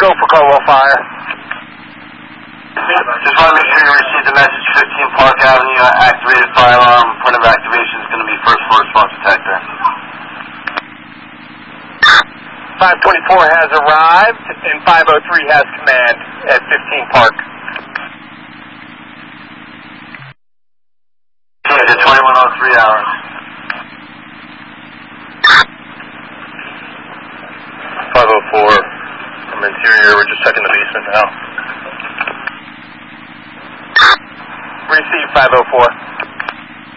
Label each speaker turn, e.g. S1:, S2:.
S1: Go for Caldwell Fire.
S2: Just want to make sure you received the message. 15 Park Avenue, activated fire alarm. Point of activation is going to be first floor response detector.
S1: 524 has arrived, and 503 has command at 15 Park.
S2: It's 2103 hours.
S3: 504 from interior. We're just checking the basement now.
S1: Receive 504.